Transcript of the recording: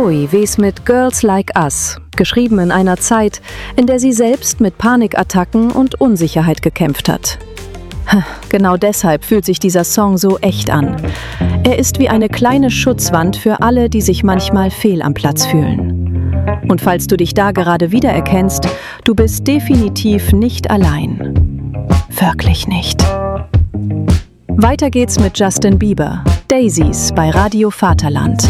Zoe wies mit Girls Like Us, geschrieben in einer Zeit, in der sie selbst mit Panikattacken und Unsicherheit gekämpft hat. Genau deshalb fühlt sich dieser Song so echt an. Er ist wie eine kleine Schutzwand für alle, die sich manchmal fehl am Platz fühlen. Und falls du dich da gerade wiedererkennst, du bist definitiv nicht allein. Wirklich nicht. Weiter geht's mit Justin Bieber, Daisies bei Radio Vaterland.